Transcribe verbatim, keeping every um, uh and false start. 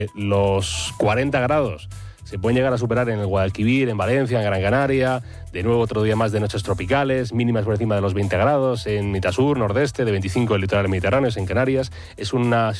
Los cuarenta grados se pueden llegar a superar en el Guadalquivir, en Valencia, en Gran Canaria. De nuevo otro día más de noches tropicales, mínimas por encima de los veinte grados, en mitad sur, nordeste, de veinticinco en el litoral mediterráneo, en Canarias. Es una